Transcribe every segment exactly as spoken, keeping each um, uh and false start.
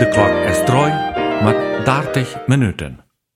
De klok is droi met dertig minuten.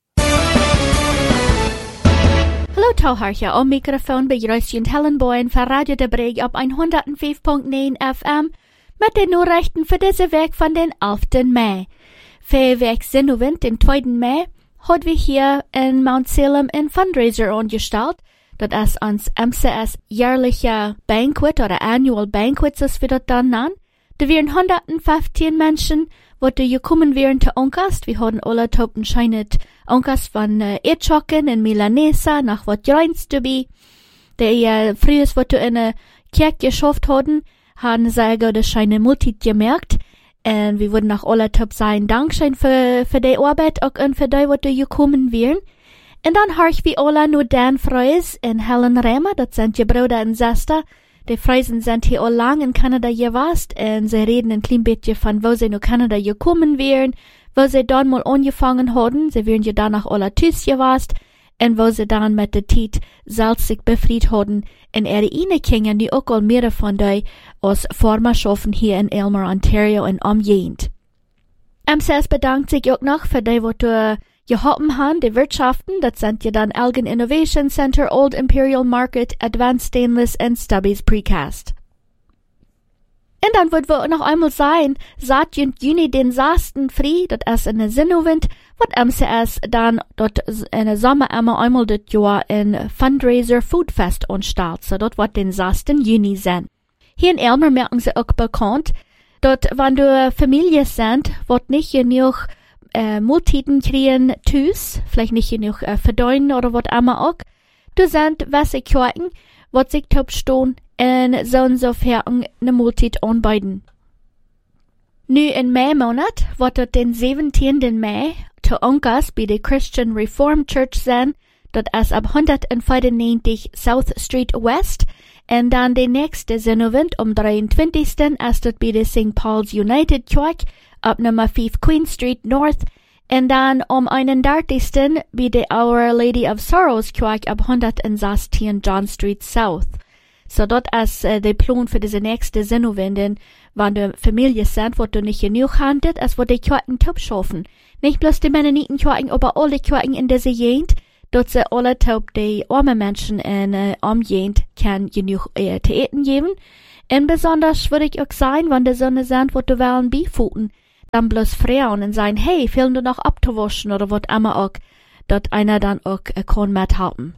Hallo Tauhartje, am Mikrofon bij Röstchen Hellenboyen van Radio de Breg op honderdvijf komma negen F M met de Nachrichten voor deze week van den elften Mai. Voor week zenuwend, den tweeden Mai, hadden we hier in Mount Salem een fundraiser ongesteld. Dat is ons M C S jährliche Banquet oder Annual Banquet, zoals we dat dan nennen. Er waren honderdvijftien mensen wat er gekommen wären te Onkast. We hadden alle topen schijnet Onkast van uh, Eetschokken en Milanesa nach wat Reins dabei. Die uh, früher, wat er in der Kirche geschafft hadden, haben sie gerade scheine Multit gemerkt. Und wir wurden nach alle top sein Dankschein für, für die Arbeit auch und für die, was er gekommen wären. Und dann hör ich wie alle nur Dan Freus und Helen Remer, das sind die Brüder und Schwester. Die Freisen sind hier all lang in Kanada gewesen und sie reden ein klein bisschen von, wo sie nach Kanada gekommen wären, wo sie dann mal angefangen hatten. Sie wären ja danach alle Tüß gewesen und wo sie dann mit der Zeit selbst sich befreit hatten und ihre Inekingen, die auch all mehrere von die aus Formerschaffen hier in Aylmer, Ontario und umgehend. M C S bedankt sich auch noch für die, was du geholfen haben, die Wirtschaften, das sind ja dann Elgin Innovation Center, Old Imperial Market, Advanced Stainless und Stubby's Precast. Und dann wird wir noch einmal sein, seit Juni den sechsten Früh, das ist in der Sinnowind, wird M C S dann dort in der Sommer immer einmal das Jahr ein Fundraiser Foodfest anstalt, so dort wird den sechsten Juni sein. Hier in Aylmer merken sie auch bekannt, dort, wenn du Familie sind, wird nicht genug Äh, Multiten kriegen Tüß, vielleicht nicht genug äh, verdeuen oder was immer auch. Du sind Wässer Kirchen, was sich top stehen, und so und so fertig ne Multit anbieten. Nu in Mai-Monat wird dort den siebzehnten Mai zu Onkas bei der Christian Reformed Church sein, dort ist ab hundertfünfundneunzig South Street West, und dann der nächste Sonnabend um dreiundzwanzigsten ist dort bei der Saint Paul's United Church, ab Nummer fünf Queen Street North, und dann um einunddreißigsten bei der Our Lady of Sorrows Kirche ab hundertsechzehn John Street South. So dort ist äh, der Plan für diese nächste Sonnabend, wenn du Familie sind, wo du nicht genug handelt, als wo die Kirchen top schaffen. Nicht bloß die Mennonitenkirchen, aber alle Kirchen in dieser Gegend, dort sie alle top die armen Menschen in äh, Umgegend kann genug äh, zu essen geben. Und besonders würde ich auch sein, wenn die Sonne sind, wo du wollen beifuten, dann bloß Frauen und sagen, hey, fehlen du noch abzuwaschen oder was immer auch, dort einer dann auch äh, kann mithalten.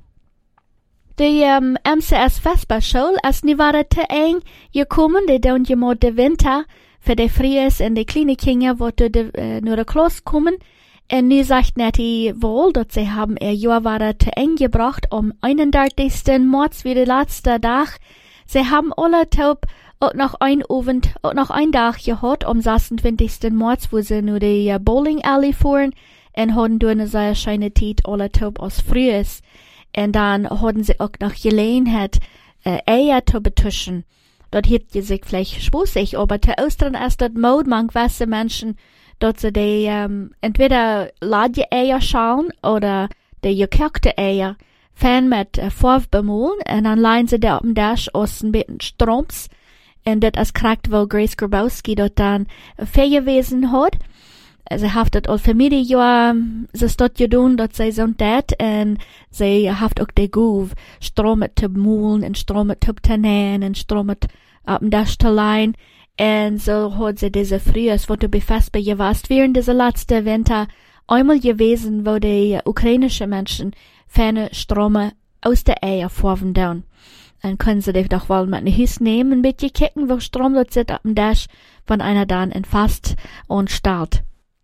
Die ähm, M C S Vesperschule ist nie weiter zu eng gekommen, die dann ja de Winter für die Fries und die kleinen Kinder, wo du de, äh, nur der Klasse kommen. Und nu sagt nicht die wohl, dass sie haben ihr Jahr weiter zu eng gebracht, um einunddreißigsten März wie der letzte Tag. Sie haben alle taub auch noch ein Abend, auch noch ein Tag gehabt, am sechsundzwanzigsten März, wo sie nur die uh, Bowling Alley fuhren, und hatten durch eine sehr schöne Zeit alle taub aus Frühes. Und dann hatten sie auch noch Gelegenheit, äh, Eier zu betuschen. Dort hielt sie sich vielleicht spaßig, aber zu Ostern ist das Mode, man gewisse Menschen, dass sie die, ähm, entweder Ladje-Eier schauen oder die gekochte Eier, Fan mit äh, Farbe bemalen, und dann leihen sie da auf dem Dash aus ein bisschen Stroms. Und das ist korrekt, wo Grace Grabowski dort dann viel gewesen hat. Sie hat das all Familie ja, sie ist dort getan, dass sie so das, und sie hat auch die Gouv, Strom mit zu bemalen, und Strom mit zu nähen, und Strom mit auf dem Dash zu leihen. Und so hat sie diese Frühs, wo du befasst bei ihr warst, während dieser letzten Winter einmal gewesen, wo die ukrainischen Menschen ferne Strome aus der Eier vorven down. Dann können sie dich doch wohl mit ne Hüs nehmen, ein bisschen kicken, wo Strom dort sitzt auf dem Dash, wenn einer dann entfasst und starrt.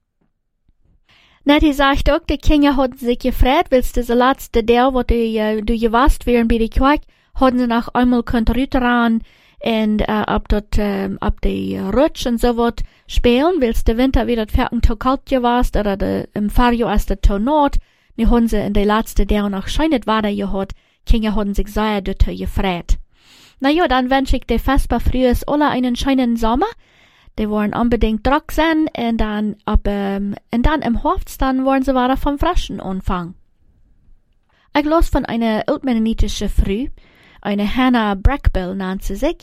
Nettie sagt auch, die Kinder hatten sich gefreut, weil diese letzte der, wo du, uh, du gewasst wären bei der Kirche, hatten sie noch einmal könnt rütteran und uh, ab dort, uh, ab die Rutsch und so wat spielen, weil der Winter wieder fertig zu kalt gewasst, oder de, im Fahrjahr ist der zu Nord. Nu haben sie in der letzten der noch scheinet weiter gehört, Kinder haben sich sehr dort gefreut. Na ja, dann wünsche ich dir Vesper frühes alle einen schönen Sommer. Die wollen unbedingt trocken sein, und dann, ab, ähm, und dann im Herbst, dann wollen sie weiter vom Frischen anfangen. Ich las von einer altmennonitischen Frau, eine Hannah Brackbill nannt sie sich,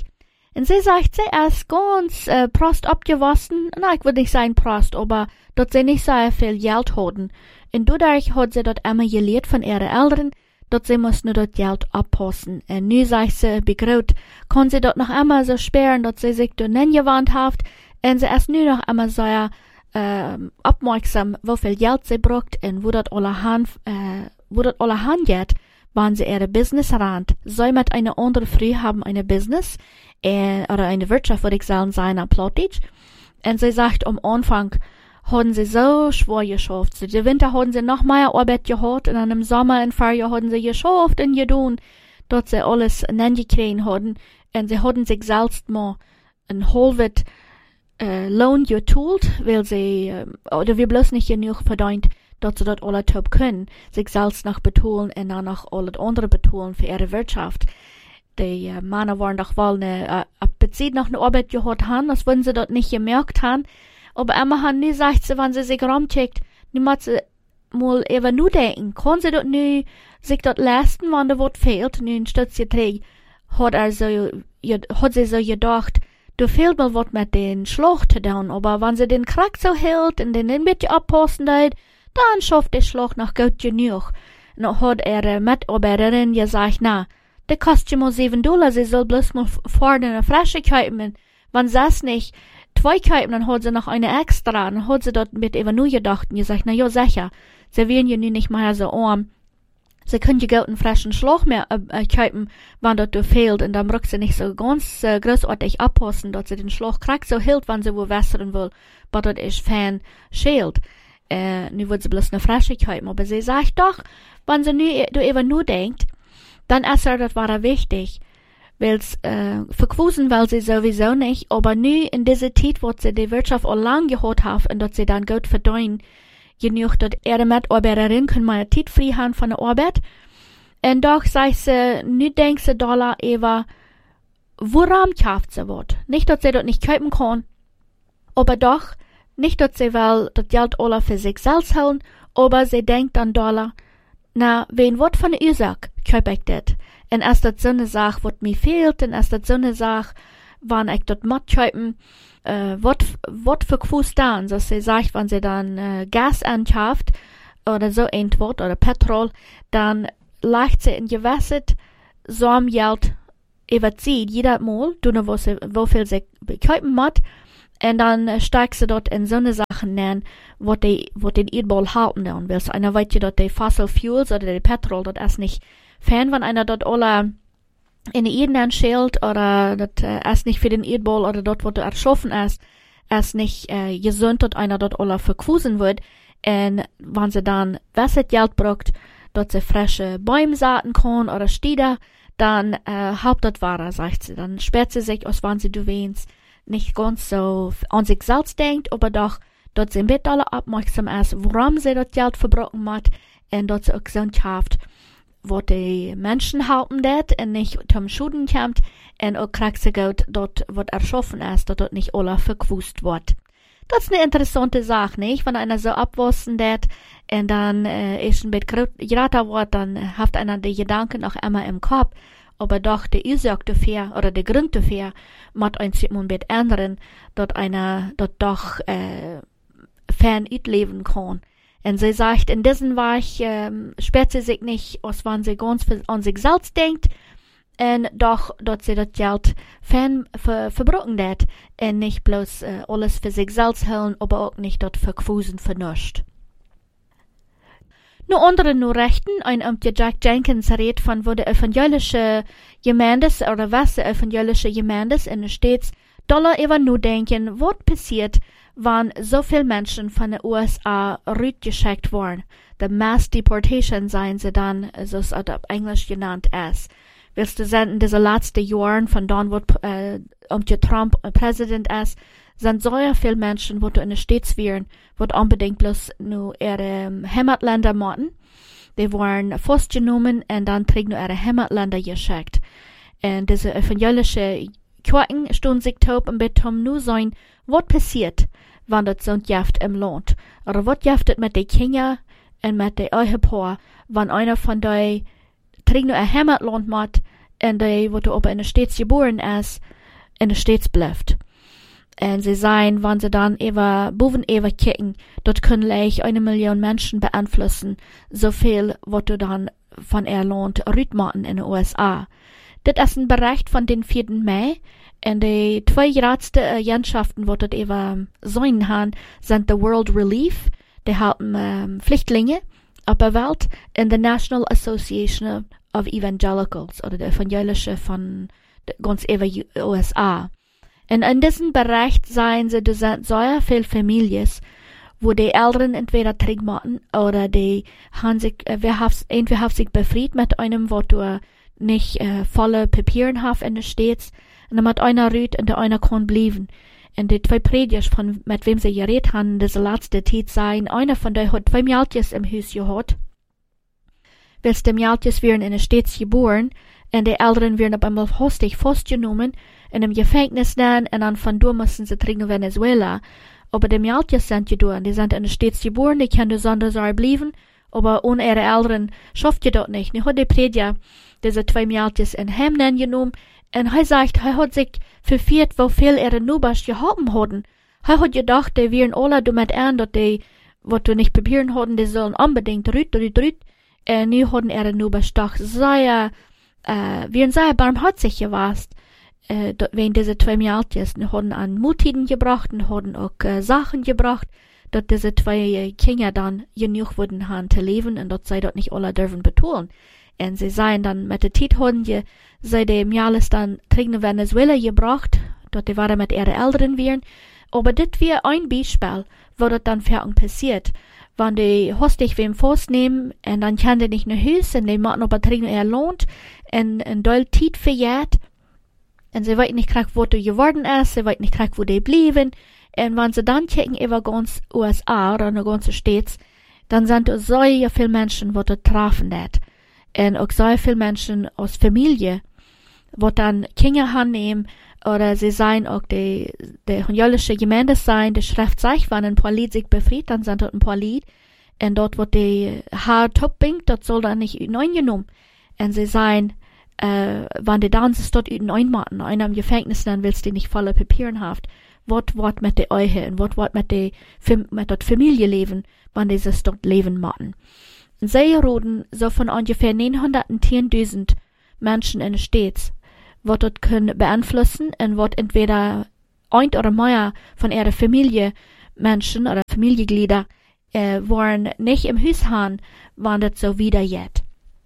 Und sie sagt, sie ist ganz äh, Prost abgewaschen. Na, ich würde nicht sagen Prost, aber dort sie nicht sehr viel Geld hatten. Und dadurch hat sie dort immer gelehrt von ihren Eltern, dort sie muss nur dort Geld abpassen. Und nu sagt sie, begraut, kann sie dort noch immer so sperren, dass sie sich dort nicht gewandt hat. Und sie ist nu noch immer so äh, aufmerksam, wie viel Geld sie braucht und wo dort alle Hand, äh, wo dort alle Hand geht, wenn sie ihre Business rand. Sie mit einer anderen Frau haben eine Business, äh, oder eine Wirtschaft, würde ich sagen, sein am Plattdeutsch. Und sie sagt, am Anfang haben sie so schwer geschafft. So, die Winter haben sie noch mehr Arbeit gehabt und dann im Sommer und Frühjahr haben sie geschafft und getan, dass sie alles gekriegt haben. Und sie haben sich selbst mal ein halbes äh, Lohn geteilt, weil sie, äh, oder wir bloß nicht genug verdient, dass sie dort alle top können, sich selbst noch betonen und dann noch alle andere betonen für ihre Wirtschaft. Die äh, Männer waren doch wohl eine, äh, Bezug noch eine Arbeit gehabt haben, das würden sie dort nicht gemerkt haben. Aber immer haben nie sagt sie, wenn sie sich rumcheckt, nu muss sie mal eben nur denken, kann sie dort nu sich dort leisten, wenn da was fehlt, nu in Stütze trägt, hat er so, hat sie so gedacht, da fehlt mal was mit den Schlag zu tun, aber wenn sie den Krack so hält und den ein bisschen abpassen tut, dann schafft der Schlag noch gut genug. Und dann hat ihre Mitarbeiterin gesagt, na, der kostet mal sieben Dollar, sie soll bloß mal vorne eine Flasche kaufen, wenn sie es nicht zwei kaufen, dann hat sie noch eine extra, dann hat sie dort mit eben nur gedacht und gesagt, na ja, sicher, sie werden ja nun nicht mehr so arm, sie können ja Geld einen frischen Schlag mehr äh, kaufen, wenn dort fehlt, und dann braucht sie nicht so ganz äh, großartig abpassen, dass sie den Schlag kriegt, so hält, wenn sie wo wässern will, aber dort ist fein schält. Äh, nu wird sie bloß eine frische kaufen, aber sie sagt doch, wenn sie nu, du eben nur denkt, dann ist er, das war wichtig, weil's, äh, verquusen will sie sowieso nicht, aber nu in dieser Zeit, wo sie die Wirtschaft auch lang gehabt hat und dass sie dann gut verdienen, genug, dass ihre Mitarbeiterin können mal Zeit frei haben von der Arbeit. Und doch sagt sie, nu denkt sie Dollar über, woran kauft sie was? Nicht, dass sie dort nicht kaufen kann, aber doch, nicht, dass sie will, das Geld alle für sich selbst holen, aber sie denkt an Dollar, na, wen wat von der Ursache kauf ich das? Und als das so eine Sache, wat mir fehlt, und als das so eine Sache, wann ich das matt kaufen, äh, wat, wat für Fuß dann, so sie sagt, wenn sie dann äh, Gas ankauft, oder so ein Wort, oder Petrol, dann leicht sie in Gewässer so am Geld überzieht, jeder Mal, du noch, wo sie, wo viel sie kaufen muss, und dann äh, steigt sie dort in so eine Sachen nennen, wo die, wo den Erdball halten dann, weil so einer weiß ja, dass die Fossil Fuels oder die Petrol, das ist nicht Fan, wenn einer dort alle in die Erde schält, oder das äh, ist nicht für den Erdball, oder dort, wo du erschaffen ist, ist nicht äh, gesund, dass einer dort alle verquusen wird, und wenn sie dann Wassergeld braucht, dass sie frische Bäume saaten kann, oder Stieder, dann äh, haupt das wahrer, sagt sie, dann sperrt sie sich, als wenn sie du weinst, nicht ganz so an sich selbst denkt, aber doch, dass sie ein bisschen alle aufmerksam ist, warum sie das Geld verbrochen hat, und dass sie auch gesund schafft, wo die Menschen halten das, und nicht zum Schuden kommt, und auch kriegt sie Geld, dort, was erschaffen ist, dass dort nicht alle verquust wird. Das ist eine interessante Sache, nicht? Wenn einer so abwassen das, und dann äh, ist ein bisschen gerater wird, dann hat einer die Gedanken noch immer im Kopf, aber doch die Ursache dafür, oder der Grund dafür, muss ein bisschen ändern, dass einer dort doch äh, fern leben kann. Und sie sagt, in diesem Weg ähm, sperrt sie sich nicht, als wenn sie ganz an sich selbst denkt, und doch, dass sie das Geld fern ver verbrochen hat, und nicht bloß äh, alles für sich selbst holen, aber auch nicht dort verquusen vernuscht. Nur andere nur Rechten, ein um die Jack Jenkins redet von, wo der evangelische Gemeindes, oder was der evangelische Gemeindes in den States, Dollar über nur denken, was passiert, wenn so viele Menschen von den U S A rübergeschickt worden. The Mass Deportation seien sie dann, so es auf Englisch genannt ist. Willst du sagen, in diesen letzten Jahren, von dann, wo äh, um die Trump Präsident ist, sind so viele Menschen, wo du in den States wären, wo unbedingt bloß nur ihre Heimatländer machen. Die wurden festgenommen und dann kriegen nur ihre Heimatländer geschickt. Und diese evangelische Kirchen stehen sich taub und betum nur sein, was passiert, wenn das so jaft im Land. Oder was jaftet mit den Kindern und mit den Ehepaaren, wenn einer von denen trägt nur ein Heimatland macht, und die, wo du aber in der Stadt geboren ist, in der States bleibt. Und sie sagen, wenn sie dann über, boven über kicken, dort können gleich eine Million Menschen beeinflussen, so viel, was du dann von ihr lohnt, rütmachen in den U S A. Das ist ein Bericht von den vierten Mai. Und die zwei größten Agentschaften, die dort über sein haben, sind the World Relief, die halten ähm, Flüchtlinge auf der Welt, und the National Association of Evangelicals, oder die Evangelische von ganz über U S A. Und in diesem Bereich seien sie, da sind so viele Familien, wo die Eltern entweder Trick machen, oder die haben sich, äh, entweder haben sich befriedet mit einem, wo du nicht äh, volle Papieren hast in der States, und dann hat einer rüht und der einer kann bleiben. Und die zwei Prediger, von, mit wem sie geredet haben, diese letzte Zeit seien, einer von denen hat zwei Mältjes im Haus gehabt, weil die Mältjes werden in der States geboren, und die Eltern werden auf einmal hostig festgenommen, in einem Gefängnis nehmen, und dann von da müssen sie trinken Venezuela. Aber die Mältjes sind gedauert, die sind in der States geboren, die können sonders bleiben, aber ohne ihre Eltern schafft ihr das nicht. Nu hat die Prediger diese zwei Mältjes in Hemden genommen, und er sagt, er hat sich verfehlt, wo viel ihre Nubas gehabt hatten. Er hat gedacht, die wären alle damit an, dass die, was du nicht probieren hatten, die sollen unbedingt rüt, rüt, rüt. Und nu hatten ihre Nubas doch sehr, äh, wären sehr barmherzig gewesen. Äh, wenn diese zwei Mältjes, die haben an Multiden gebracht, und haben auch äh, Sachen gebracht, dass diese zwei Kinder dann genug wurden haben zu leben, und dass sie dort nicht alle dürfen betonen. Und sie seien dann mit der Zeit haben die, sie die Mjales dann gegen Venezuela gebracht, dort die waren mit ihren Eltern wären. Aber das wäre ein Beispiel, wo das dann für uns passiert. Wenn die hostig wem festnehmen, und dann kann die nicht nach Hause, und die machen aber gegen ihr lohnt, und ein doll Zeit verjährt, und sie weiß nicht, wo du geworden ist, sie weiß nicht, wo die blieben. Und wenn sie dann checken über ganz U S A oder eine ganze States, dann sind es so viele Menschen, die das treffen hat. Und auch so viele Menschen aus Familie, die dann Kinder annehmen, oder sie seien auch die, die evangelische Gemeinde sein, die Schrift sagt, wenn ein paar Lied sich befreit, dann sind dort ein paar Lied. Und dort, wo die Haar top bingt, dort soll dann nicht hineingenommen. Und sie seien, äh, wenn die Dances dort hineinmachen, einer im Gefängnis, dann willst du nicht volle Papieren haben. Was wird mit den Euchen, und was wird mit der, mit dort Familie leben, wenn die das dort leben machen. Und sie reden so von ungefähr neunhundertzehntausend Menschen in den States, die dort können beeinflussen, und was entweder ein oder mehr von ihrer Familie Menschen oder Familienglieder äh, waren nicht im Haus haben, wenn das so wieder geht.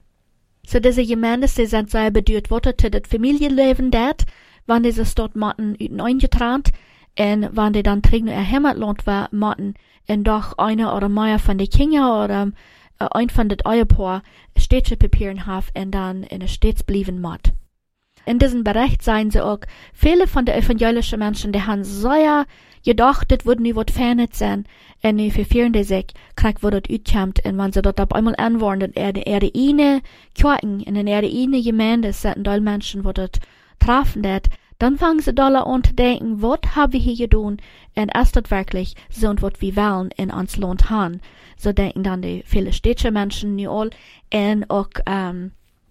So diese Gemeinde, sie sind sehr bedeutet, was das das Familienleben dat, wenn die das dort machen, eingetrannt, und wenn die dann trinken ihr Heimatland war, machen, und doch einer oder mehr von den Kindern oder äh, ein von den Ehepaar städtische Papieren haben, und dann in der Stadt bleiben muss. In diesem Bericht seien sie auch, viele von den evangelischen Menschen, die haben sehr gedacht, das würde nicht was Fernes sein, und nu verfehlen die sich, krieg, wo das utkommt, und wenn sie dort auf einmal anwenden, er die eine Kirchen, in der eine Gemeinde sind da Menschen, wo das treffen dat, dann fangen sie da an zu denken, was haben wir hier getan, und ist das wirklich so, und was wir wollen in uns Land haben. So denken dann die viele städtische Menschen nu all, und auch, ähm,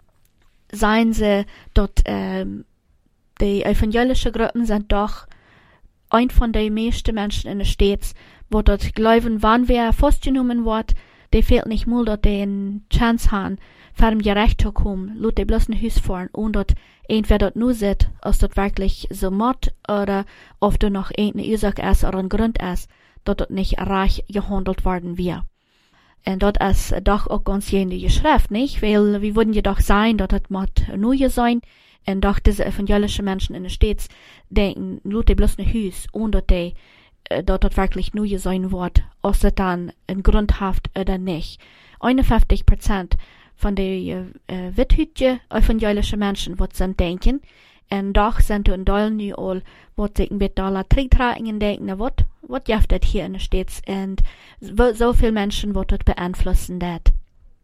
seien sie dort, ähm, die evangelische Gruppen sind doch ein von den meisten Menschen in den States, wo dort glauben, wann wer festgenommen wird, die fehlt nicht mal, dort den Chance haben, vor dem Gericht zu kommen, lut die bloß ein Haus fahren, und dort entweder dort nur sieht, ob dort wirklich so macht, oder ob dort noch irgendeine Ursache ist oder ein Grund ist, dort dort nicht reich gehandelt worden wird. Und dort ist doch auch ganz jenige Schrift, nicht? Weil wir würden jedoch sein, dort hat man nur sein, und doch diese evangelischen Menschen in den States denken, lut die bloß ein Haus, und dort die, äh, dort dort wirklich nur sein wird, ob es dann ein Grund hat oder nicht. einundfünfzig Prozent von den äh, withhütigen evangelischen Menschen, was sie denken, und doch sind in Deutschland nu all, was sich mit Dollar trägen und denken, was, was jaft das hier in den States, und so viele Menschen, was das beeinflussen dat.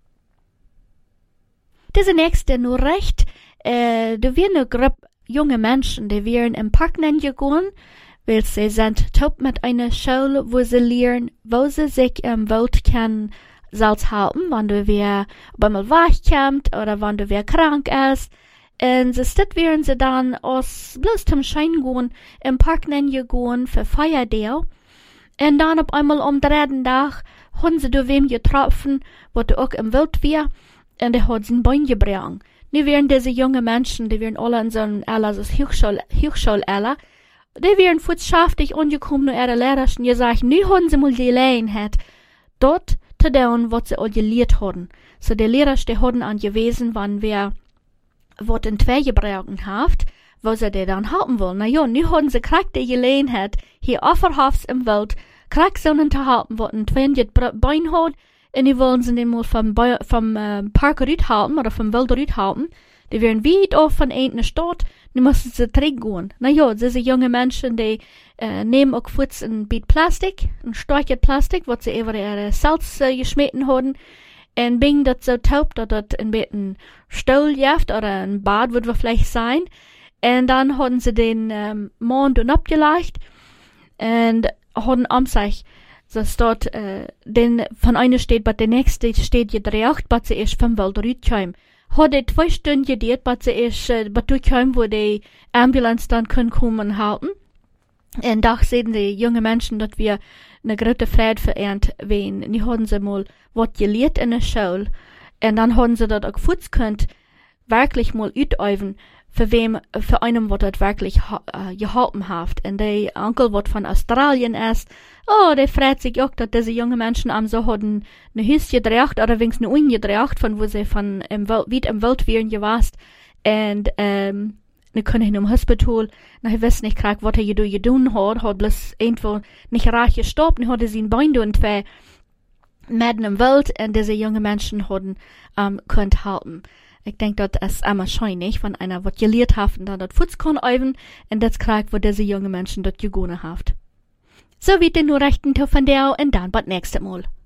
Diese nächste nur recht, äh, da wir eine Gruppe junge Menschen, die wären im Park gegangen, weil sie sind top mit einer Schule, wo sie lernen, wo sie sich im Welt können, selbst halten, wenn du wer einmal wach kommt, oder wenn du wer krank ist, En ze stit wären ze dann aus bloß zum Schein gehen, im Park nennen gehen für Feierdeel. En dann op einmal am dritten Tag haben sie da wem getroffen, wat auch im Wild war, und der hat sie ein Bein gebracht. Nu wären diese junge Menschen, die wären alle in so einem Ella, so Hochschul-Ella, die wären futschaftig angekommen, nur ihre Lehrerchen gesagt, nu haben sie mal die Gelegenheit, dort zu tun, was sie all gelehrt haben. So die Lehrer, die haben an gewesen, wann wir wat in zwei gebrauchen haft, wo sie die dann haben wollen. Na ja, nu haben sie kriegt die Gelegenheit, hier offerhafts im Wald, kriegt so einen zu halten, wat ein zweihundert Bein hat, und die wollen sie den mal vom, vom äh, Park halten, oder vom Wald halten. Die wären weit auf von einer Stadt, nu müssen sie zurückgehen. Na ja, diese junge Menschen, die äh, nehmen auch kurz ein Biet Plastik, ein Stückchen Plastik, was sie über ihre Salz äh, geschmitten haben, und bringen das so taub, dass das ein bisschen Stuhl jaft, oder ein Bad wird vielleicht sein. Und dann haben sie den ähm, Mond und abgelegt, und haben am sich, dass dort äh, den von einer steht, bei der nächste steht gedreht, was sie erst vom Wald rüberkommen. Hat er zwei Stunden gedreht, was sie erst äh, rüberkommen, wo die Ambulance dann können kommen und halten. Und da sehen die junge Menschen, dass wir eine große Freude verernt werden. Die haben sie mal was gelehrt in der Schule. Und dann haben sie das auch futz könnt, wirklich mal üben, für wem, für einen, was das wirklich äh, geholfen hat. Und der Onkel, was von Australien ist, oh, der freut sich auch, dass diese junge Menschen am so hatten eine Hüsse gedreht, oder wenigstens eine Uni gedreht, von wo sie von im Welt, wie im Welt wären gewast. Und, ähm, nu können ihn im Hospital, na, ich weiß nicht, krack, was er getan hat, hat bloß irgendwo nicht reich gestoppt, und hatte sie ein Bein und zwei mitten im Welt, und diese junge Menschen hatten, ähm, könnt halten. Ich denke, das ist immer scheunig, wenn einer was gelehrt hat und dann das Futz kann üben, und das kriegt, wo diese junge Menschen das gegangen hat. So wie den Nachrichten von der, und dann bis nächstes Mal.